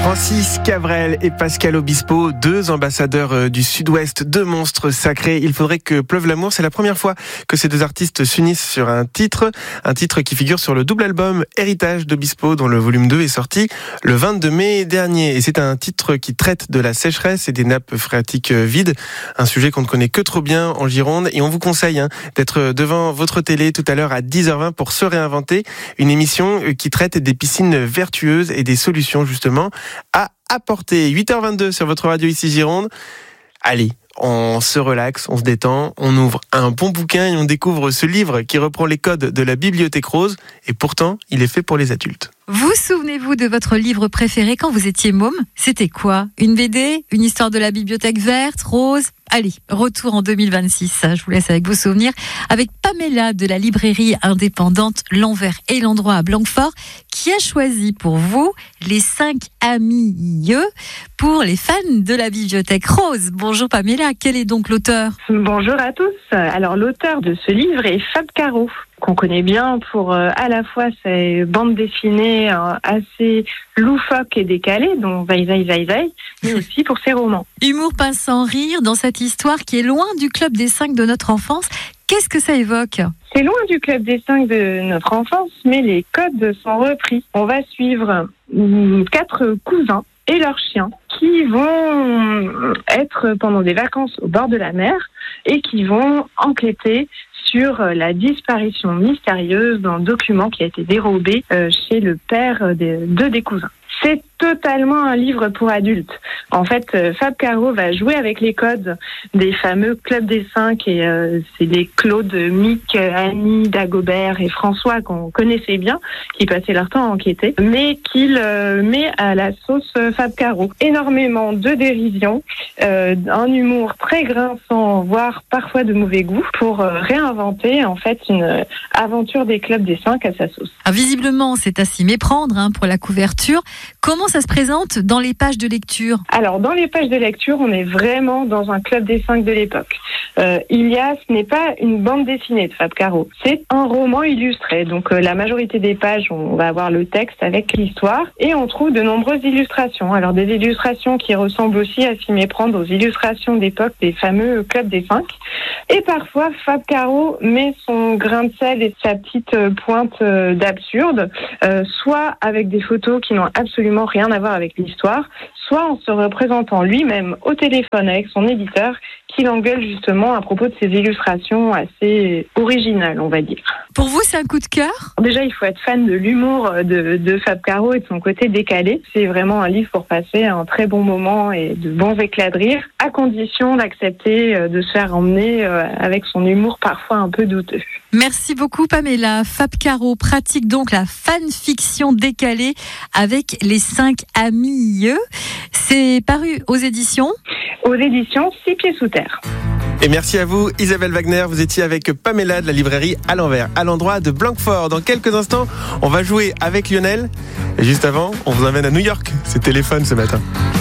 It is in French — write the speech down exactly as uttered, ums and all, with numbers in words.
Francis Cabrel et Pascal Obispo, deux ambassadeurs du Sud-Ouest, deux monstres sacrés. Il faudrait que pleuve l'amour. C'est la première fois que ces deux artistes s'unissent sur un titre, un titre qui figure sur le double album Héritage d'Obispo, dont le volume deux est sorti le vingt-deux mai dernier. Et c'est un titre qui traite de la sécheresse et des nappes phréatiques vides, un sujet qu'on ne connaît que trop bien en Gironde. Et on vous conseille hein, d'être devant votre télé tout à l'heure à dix heures vingt pour Se réinventer, une émission qui traite des piscines vertueuses et des solutions justement à apporter. huit heures vingt-deux sur votre radio ici Gironde. Allez, on se relaxe, on se détend, on ouvre un bon bouquin et on découvre ce livre qui reprend les codes de la Bibliothèque Rose et pourtant il est fait pour les adultes. Vous souvenez-vous de votre livre préféré quand vous étiez môme ? C'était quoi ? Une B D ? Une histoire de la Bibliothèque verte, rose ? Allez, retour en deux mille vingt-six, je vous laisse avec vos souvenirs, avec Pamela de la librairie indépendante L'Envers et l'Endroit à Blanquefort, qui a choisi pour vous les cinq amis pour les fans de la Bibliothèque Rose. Bonjour Pamela, quel est donc l'auteur ? Bonjour à tous. Alors l'auteur de ce livre est Fab Caro, qu'on connaît bien pour euh, à la fois ses bandes dessinées euh, assez loufoques et décalées, dont Veille, Veille, Veille, Veille, mais aussi pour ses romans. Humour pince sans rire dans cette histoire qui est loin du club des cinq de notre enfance. Qu'est-ce que ça évoque ? C'est loin du club des cinq de notre enfance, mais les codes sont repris. On va suivre euh, quatre cousins et leurs chiens qui vont être pendant des vacances au bord de la mer et qui vont enquêter sur la disparition mystérieuse d'un document qui a été dérobé chez le père de deux des cousins. C'est totalement un livre pour adultes. En fait, Fab Caro va jouer avec les codes des fameux clubs des cinq et euh, c'est les Claude, Mick, Annie, Dagobert et François qu'on connaissait bien, qui passaient leur temps à enquêter, mais qu'il euh, met à la sauce Fab Caro. Énormément de dérision, euh, un humour très grinçant, voire parfois de mauvais goût, pour euh, réinventer en fait une aventure des clubs des cinq à sa sauce. Ah, visiblement, c'est à s'y méprendre hein, pour la couverture. Comment ça se présente dans les pages de lecture ? Alors, dans les pages de lecture, on est vraiment dans un club des cinq de l'époque. Euh, il y a, ce n'est pas une bande dessinée de Fab Caro, c'est un roman illustré. Donc, euh, la majorité des pages, on va avoir le texte avec l'histoire et on trouve de nombreuses illustrations. Alors, des illustrations qui ressemblent aussi à s'y méprendre aux illustrations d'époque des fameux clubs des cinq. Et parfois, Fab Caro met son grain de sel et sa petite pointe euh, d'absurde, euh, soit avec des photos qui n'ont absolument rien à voir avec l'histoire, soit en se représentant lui-même au téléphone avec son éditeur qui l'engueule justement à propos de ses illustrations assez originales, on va dire. Pour vous, c'est un coup de cœur ? Déjà, il faut être fan de l'humour de, de Fab Caro et de son côté décalé. C'est vraiment un livre pour passer un très bon moment et de bons éclats de rire, à condition d'accepter de se faire emmener avec son humour parfois un peu douteux. Merci beaucoup Pamela. Fab Caro pratique donc la fanfiction décalée avec les cinq amis. C'est paru aux éditions Aux éditions Six Pieds Sous Terre. Et merci à vous Isabelle Wagner, vous étiez avec Pamela de la librairie à l'envers, à l'endroit de Blanquefort. Dans quelques instants, on va jouer avec Lionel. Et juste avant, on vous emmène à New York. C'est Téléphone ce matin.